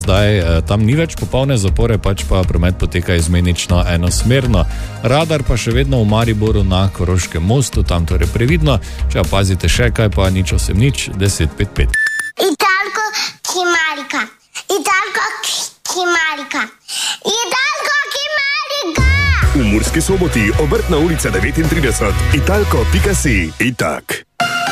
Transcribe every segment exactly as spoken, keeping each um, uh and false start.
Zdaj tam ni več popolne zapore, pač pa promet poteka izmenično enosmerno. Radar pa še vedno v Mariboru na Koroškem mostu, tam torej previdno. Če pazite še kaj, pa nič osem nič deset pet pet. Italko Kimarika, Italko Kimarika, Italko Kimarika. V Murski Soboti, Obrtna ulica devetintrideset, italko pika si, itak.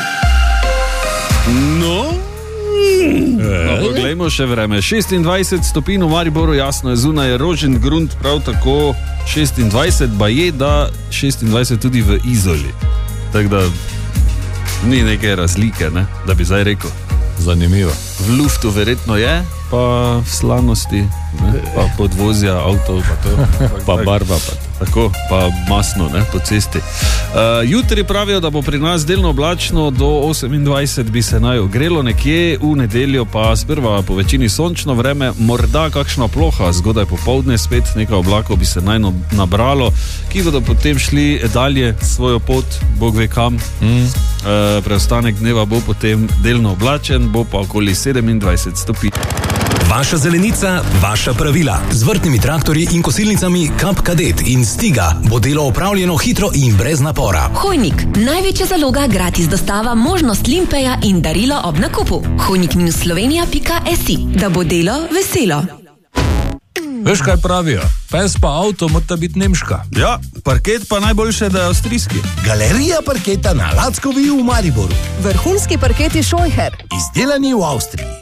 No... No, poglejmo še vreme. šestindvajset stopinj v Mariboru, jasno je, zunaj je rožen grunt, prav tako šestindvajset, ba je, da šestindvajset tudi v Izoli. Tako da ni neke razlike, ne, da bi zdaj rekel. Zanimivo. V luftu verjetno je, pa v slanosti, ne, pa podvozja avtov, pa to. Pa barva, pa to. Tako, pa masno, ne, po cesti. Uh, jutri pravijo, da bo pri nas delno oblačno, do osemindvajset bi se naj ogrelo nekje, v nedeljo pa sprva po večini sončno vreme, morda kakšna ploha, zgodaj popoldne spet nekaj oblakov bi se naj nabralo, ki bodo potem šli dalje svojo pot, Bog ve kam. Mm. Uh, preostanek dneva bo potem delno oblačen, bo pa okoli sedemindvajset stopinj. Vaša zelenica, vaša pravila. Z vrtnimi traktorji in kosilnicami Kap Kadet in Stiga bo delo opravljeno hitro in brez napora. Hojnik, največja zaloga, gratis dostava, možnost limpeja in darilo ob nakupu. hojnik minus slovenija pika si, da bo delo veselo. Veš, kaj pravijo? Pes pa avto mora biti nemška. Ja, parket pa najboljše, da je avstrijski. Galerija parketa na Lackovi v Mariboru. Vrhunski parketi Scheucher. Izdelani v Avstriji.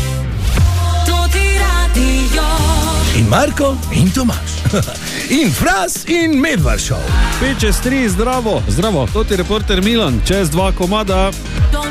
In Marko in Tomaž. In Fras in Medvard Show. pet čez tri, zdravo. Zdravo. To ti reporter Milan, čez dva komada.